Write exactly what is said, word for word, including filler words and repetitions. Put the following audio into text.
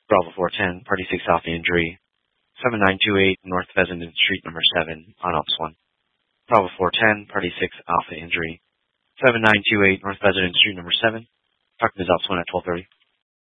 Bravo four ten, Party six Alpha Injury, seven nine two eight North Fessenden Street, number seven, on Ops one. Bravo four ten, Party six Alpha Injury, seven nine two eight North Fessenden Street, number seven. Talk to Miz Ops one at twelve thirty.